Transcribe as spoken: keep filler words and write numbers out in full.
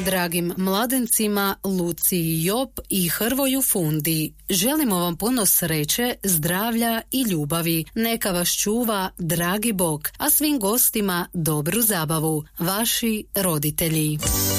dragim mladencima Luciji Jop i Hrvoju Fundi. Želimo vam puno sreće, zdravlja i ljubavi. Neka vas čuva dragi Bog, a svim gostima dobru zabavu. Vaši roditelji.